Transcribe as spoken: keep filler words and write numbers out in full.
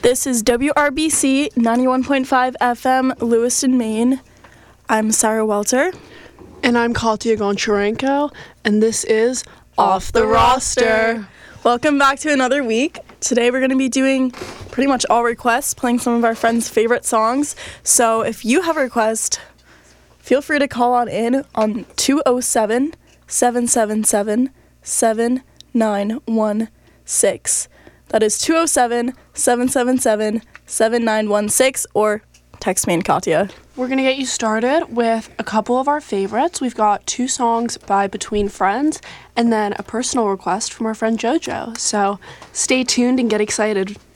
This is W R B C ninety-one point five F M, Lewiston, Maine. I'm Sarah Welter. And I'm Katya Goncharenko, and this is Off the Roster. Welcome back to another week. Today we're going to be doing pretty much all requests, playing some of our friends' favorite songs. So if you have a request, feel free to call on in on two oh seven, seven seven seven, seven nine one six. That is two oh seven, seven seven seven, seven nine one six, or text me and Katya. We're going to get you started with a couple of our favorites. We've got two songs by Between Friends and then a personal request from our friend JoJo. So stay tuned and get excited.